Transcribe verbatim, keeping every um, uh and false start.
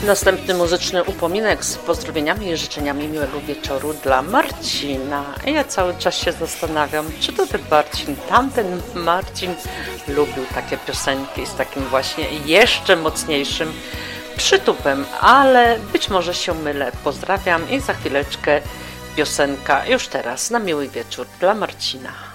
Następny muzyczny upominek z pozdrowieniami i życzeniami miłego wieczoru dla Marcina. Ja cały czas się zastanawiam, czy to ten Marcin, tamten Marcin lubił takie piosenki z takim właśnie jeszcze mocniejszym przytupem, ale być może się mylę. Pozdrawiam i za chwileczkę piosenka już teraz na miły wieczór dla Marcina.